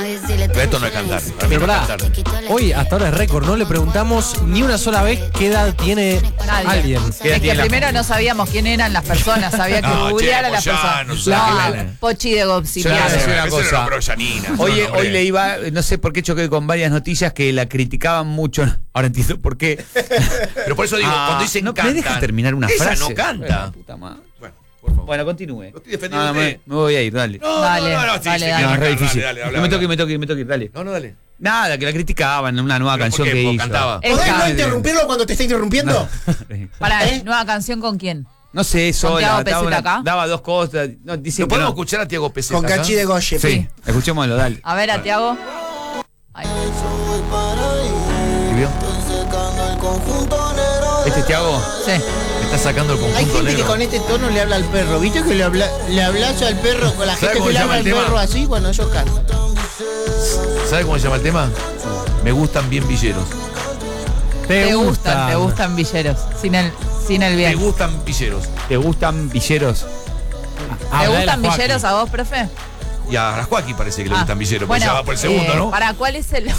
Pero esto no es cantar. Para mí Pero no es pará, cantar. hoy hasta ahora es récord, no le preguntamos ni una sola vez qué edad tiene Nadie. alguien. ¿Qué edad Es que tiene la- primero no sabíamos quién eran las personas, había que No, googlear che, a las Moyano, personas. Susana. No, Pochi de Yo Gossip. le voy a decir una Ese cosa. era nombró Yanina, Hoy no nombré. iba, no sé por qué choqué con varias noticias que la criticaban mucho. Ahora entiendo por qué. Pero por eso digo, cuando dicen no, cantan, ¿me dejas terminar una ella frase? no canta. Puta madre. Bueno, por favor. Bueno, continúe. Lo estoy defendiendo No, a usted. me voy a ir, dale. No, Dale, sí, dale, sí, dale. viene No, es acá, re difícil. dale, No me toque, dale. No, dale. Nada, que la criticaban en una nueva ¿Pero por canción qué? que ¿Porque hizo. cantaba? Esta. ¿Podés no interrumpirlo cuando te está interrumpiendo? Para, ¿nueva canción con quién? No sé, sola. Tiago daba, Peseta acá? daba dos cosas. No, dicen ¿Lo que podemos no. escuchar a Tiago Peseta Con acá? Cachi de Goye. Sí, escuchémoslo, dale. A ver, a Tiago. Ay, ¿Y vio? ¿Este es Tiago? sí. Me está sacando el Hay conjunto gente que negro. con este tono le habla al perro. ¿Viste que le hablas al perro con la ¿Sabe gente cómo que le llama habla al el tema? perro así? Bueno, ellos cantan. ¿Sabe cómo se llama el tema? Me gustan bien villeros. Te gustan villeros. Sin el Me bien. gustan villeros. ¿Te gustan villeros? ¿Te gustan villeros a vos, profe? Y a Rascuaki parece que le gustan villeros, porque bueno, ya va por el segundo, ¿no? Para, ¿cuál es el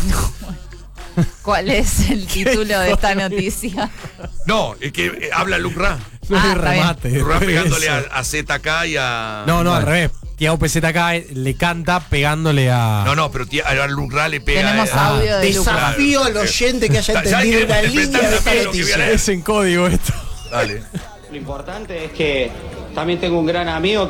cuál es el título de esta noticia? No, es que habla Lucra. No Ah, hay está bien. remate. Lucra después de pegándole eso. a ZK y a. No, al revés. Tiago Peseta acá le canta pegándole a. No, pero a Lucra le pega. Tenemos audio de Lucas. Desafío al oyente que haya Ya entendido queremos la línea interpretar de esta también lo que noticia. viene. Es en código esto. Dale. Lo importante es que también tengo un gran amigo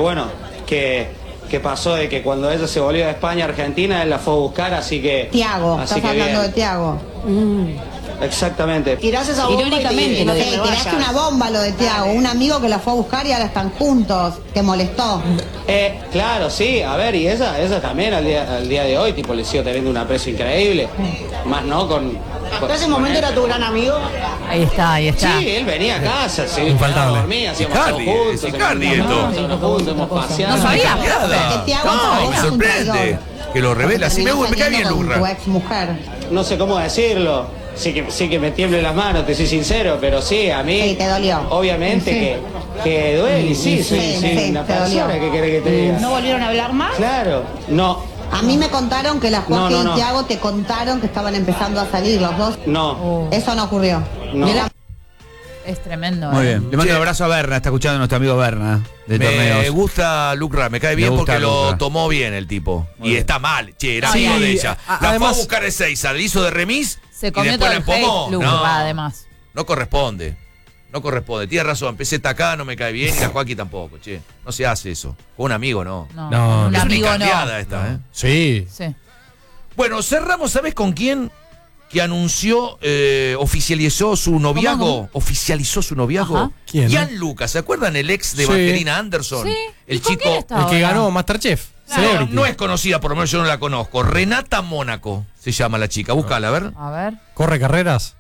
que pasó de que cuando ella se volvió de España a Argentina, él la fue a buscar, así que... Tiago, así estás que hablando bien. de Tiago. Exactamente. Tirás esa bomba Irónicamente, y no te me tiraste vayas. una bomba lo de Tiago, un amigo que la fue a buscar y ahora están juntos, te molestó. Claro, sí, a ver, y ella también al día de hoy, tipo, le sigo teniendo un aprecio increíble. Más no con... ¿Hasta ese momento era tu gran amigo? Ahí está. Sí, él venía a casa, sí, Infaltable. dormía, hacíamos Icardi, todo juntos, es Icardi hemos juntos, hemos paseado. No sabía. Que Tiago No, me es un sorprende traidor. que lo revela. Sí, me cae bien con tu Lucra. ex mujer. No sé cómo decirlo. Sí que me tiemblen las manos, te soy sincero, pero sí, a mí. Sí, te dolió. Obviamente Sí. que duele, y sí, Sí, una te dolió. persona que quiere que te diga. ¿No volvieron a hablar más? Claro, no, A mí me contaron que la Joaquín No. y Tiago te contaron que estaban empezando a salir los dos. no. Eso no ocurrió. No. Mira, Es tremendo. Muy bien. Le mando Che. un abrazo a Berna, está escuchando nuestro amigo Berna de Me torneos. gusta Lucra, me cae Me bien gusta porque lo Lucra. tomó bien el tipo. Muy Y bien. está mal. Che, era Sí, amigo de ella. La fue a además- buscar a Ezeiza, le hizo de remis Se y comió después todo la el empomó. hate, Lucra, además. No corresponde. No corresponde. Tiene razón. PZK no me cae bien y la Joaquín tampoco, che. No se hace eso. Con un amigo no. No, un Es una amigo no. encanteada esta, ¿eh? Sí. Sí. Bueno, cerramos, ¿sabes con quién? Que anunció, oficializó su noviazgo. ¿Cómo? Oficializó su noviazgo. Ajá. ¿Quién? Ian Lucas, ¿se acuerdan el ex de Sí. Evangelina Anderson? Sí. ¿Y El con chico. quién está El que ahora? ganó Masterchef. No, Celebrity. no es conocida, por lo menos yo no la conozco. Renata Mónaco se llama la chica. Búscala, a ver. A ver. ¿Corre carreras?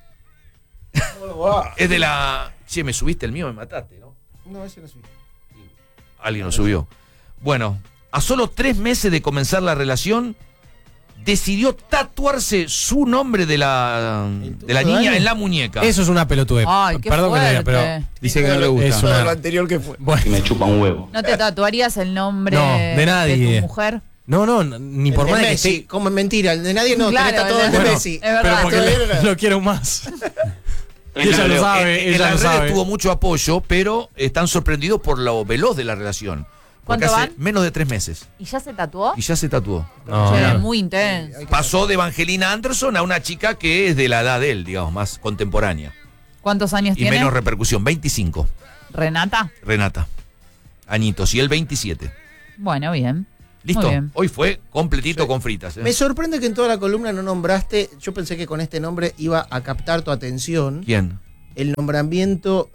Es de la. Che, me subiste el mío, me mataste, ¿no? No, ese no es. Alguien lo subió. Bueno, a solo 3 meses de comenzar la relación, decidió tatuarse su nombre de la niña en la muñeca. Eso es una pelotudez. Ay, qué Perdón que le diga, fuerte. pero. Dice que no le gusta. Es Todo una- lo anterior que fue. Bueno, Me chupa un huevo. ¿No te tatuarías el nombre No, de nadie. de tu mujer? no, ni por El de más de que Messi, esté. como es mentira, el de nadie no, Claro, tenés todo el el de- de Bueno, Messi. es verdad. Pero porque Todavía no. lo quiero más. En Ella lo la- sabe, en ella las lo redes sabe. tuvo mucho apoyo, pero están sorprendidos por lo veloz de la relación. Porque ¿Cuánto hace van? menos de 3 meses. ¿Y ya se tatuó? Y ya se tatuó. No, Che, no. muy intenso. Pasó de Evangelina Anderson a una chica que es de la edad de él, digamos, más contemporánea. ¿Cuántos años Y tiene? menos repercusión. 25, Renata. Renata. Añitos. Y él 27. Bueno, bien. ¿Listo? Muy bien. Hoy fue completito con fritas. ¿eh? Me sorprende que en toda la columna no nombraste, yo pensé que con este nombre iba a captar tu atención, ¿Quién? el nombramiento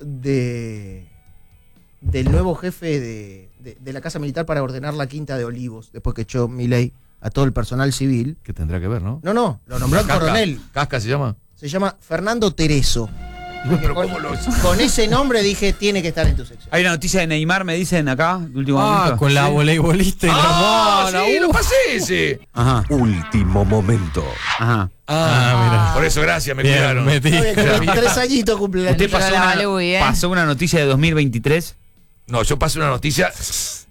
del nuevo jefe de la Casa Militar para ordenar la Quinta de Olivos, después que echó Milei a todo el personal civil. ¿Qué tendrá que ver, no? No, lo nombró el Casca. coronel. ¿Casca se llama? Se llama Fernando Tereso. Pero ¿cómo lo Con ese nombre dije, tiene que estar en tu sección. Hay una noticia de Neymar, me dicen acá, de último Ah, momento. con la Sí. voleibolista y la ¡Ah! mona. Sí, lo pasé ese. Ajá, Último momento. ajá. Ah, Por eso, gracias, me mira. cuidaron. Metí. Está bien, 3 añitos cumple el ¿Usted año. Pero pasó la una, Balú, ¿eh? pasó una noticia de 2023? No, yo pasé una noticia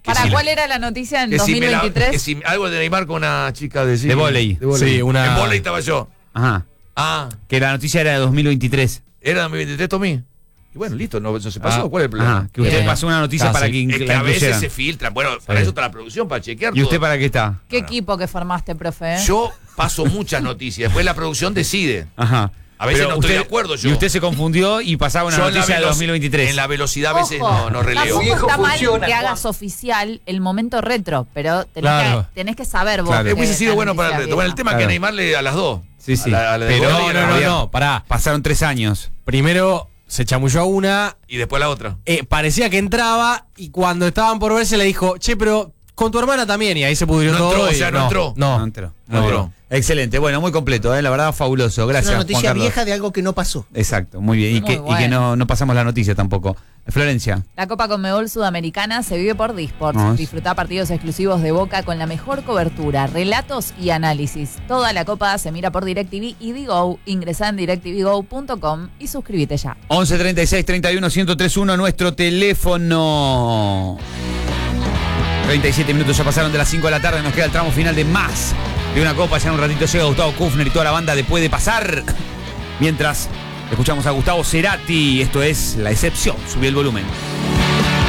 ¿Cuál era la noticia en que si me la- 2023? que si algo de Neymar con una chica de vóley. Sí, una. En vóley estaba yo. Ajá. Ah, Que la noticia era de 2023. era 2023, Tommy. Y bueno, listo, no se pasó. ¿Cuál es el problema? Ajá, que usted Bien. pasó una noticia para que Es que la a veces incluyeran. se filtran. Bueno, para eso está la producción, para chequear ¿Y usted todo. para qué está? ¿Qué equipo que formaste, profe? Yo paso muchas noticias, después la producción decide. Ajá. A veces Pero no estoy de acuerdo yo. Y usted se confundió y pasaba una Yo en la noticia de veloci- 2023. En la velocidad a veces Ojo, no releo. tampoco está mal que hagas oficial el momento retro, pero Claro. tenés que saber vos. Claro. que Hubiese sido la bueno para el noticia reto. Bueno, el vieja. tema es que Claro. Neymar le a las 2. Sí, sí. A la de Pero vóley, a la de- No, pará. Pasaron 3 años. Primero se chamulló a una, Y después la otra. parecía que entraba y cuando estaban por verse le dijo, che, pero con tu hermana también, y ahí se pudrió No todo. entró, o y sea, no entró. No, No entró. No Muy entró. bien. Excelente. Bueno, muy completo, la verdad, fabuloso. Es Gracias. una Juan noticia Carlos. vieja de algo que no pasó. Exacto, muy bien. Y Muy que bueno. no pasamos la noticia tampoco. Florencia. La Copa Conmebol Sudamericana se vive por Disports. Vamos. Disfrutá partidos exclusivos de Boca con la mejor cobertura, relatos y análisis. Toda la Copa se mira por DirecTV y Digo. Ingresá en directvgo.com y suscríbete ya. 11 36 31 1031, nuestro teléfono. 37 minutos ya pasaron de las 5 de la tarde. Nos queda el tramo final de más de una copa. Ya en un ratito llega Gustavo Kufner y toda la banda de Puede Pasar. Mientras escuchamos a Gustavo Cerati. Esto es La Excepción. Subí el volumen.